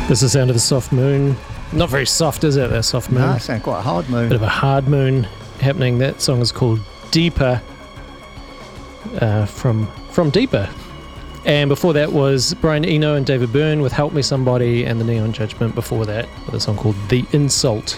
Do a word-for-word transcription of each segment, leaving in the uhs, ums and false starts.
This is the sound of the soft moon. Not very soft, is it, that soft moon? No, it sounds quite a hard moon. Bit of a hard moon happening. That song is called Deeper, uh, from from Deeper. And before that was Brian Eno and David Byrne with Help Me Somebody, and the Neon Judgment before that with a song called The Insult.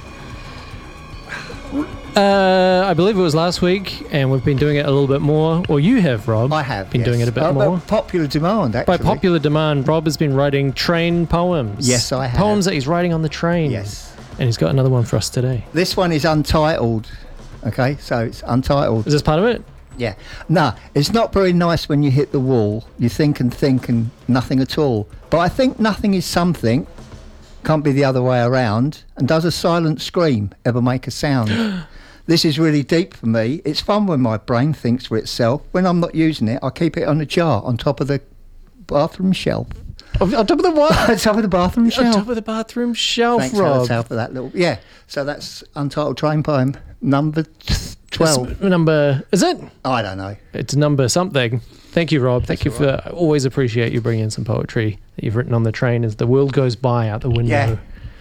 Uh, I believe it was last week, and we've been doing it a little bit more. Or you have, Rob. I have, been yes. doing it a bit uh, more. By popular demand, actually. By popular demand, Rob has been writing train poems. Yes, I have. Poems that he's writing on the train. Yes. And he's got another one for us today. This one is untitled, okay? So it's untitled. Is this part of it? Yeah. No, it's not very nice when you hit the wall. You think and think and nothing at all. But I think nothing is something. Can't be the other way around. And does a silent scream ever make a sound? This is really deep for me. It's fun when my brain thinks for itself. When I'm not using it, I keep it on a jar on top of the bathroom shelf. On top of the what? on top of the bathroom shelf. On top of the bathroom shelf, Thanks, Rob. Thanks, for that little... Yeah, so that's Untitled Train Poem number twelve. It's number... Is it? I don't know. It's number something. Thank you, Rob. Thank That's you right. for... I always appreciate you bringing in some poetry that you've written on the train as the world goes by out the window. Yeah.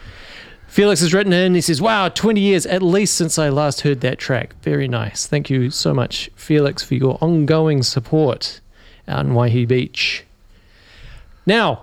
Felix has written in. He says, wow, twenty years at least since I last heard that track. Very nice. Thank you so much, Felix, for your ongoing support out in Waihi Beach. Now,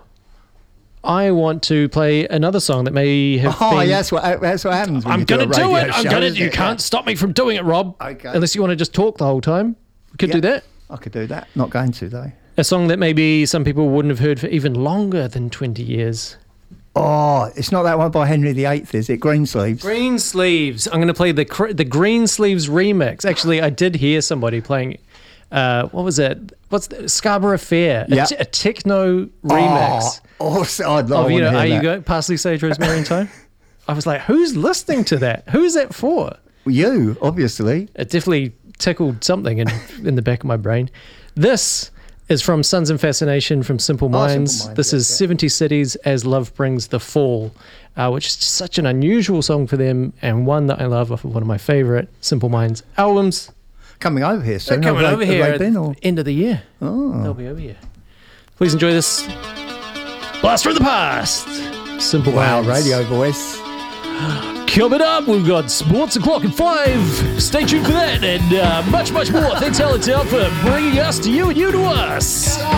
I want to play another song that may have Oh, been... yeah, that's what, that's what happens when I'm you do going a to do radio it. I'm show, going to... isn't You it? can't Yeah. stop me from doing it, Rob. Okay. Unless you want to just talk the whole time. We could Yeah. do that. I could do that. Not going to, though. A song that maybe some people wouldn't have heard for even longer than twenty years. Oh, it's not that one by Henry the Eighth, is it? Greensleeves? Green Sleeves. I'm going to play the cr- the Green Sleeves remix. Actually, I did hear somebody playing, uh, what was it? What's the, Scarborough Fair, a, Yeah. t- a techno remix. Oh, awesome. I'd love of, you to know, hear Are You that. Go, Parsley, Sage, Rosemary and Thyme? I was like, who's listening to that? Who is that for? You, obviously. It definitely tickled something in, in the back of my brain. This is from Sons and Fascination from Simple Simple Minds. Minds, This yes, is yeah. seventy Cities as Love Brings the Fall, uh, which is such an unusual song for them, and one that I love off of one of my favourite Simple Minds albums. Coming over here soon. They're coming Have over they- here have at they been, or? the end of the year. Oh. They'll be over here. Please enjoy this Blast from the Past. Simple Wow, Minds. radio voice. Coming up, we've got Sports O'Clock at five. Stay tuned for that and uh, much, much more. Thanks, Alex, out for bringing us to you and you to us.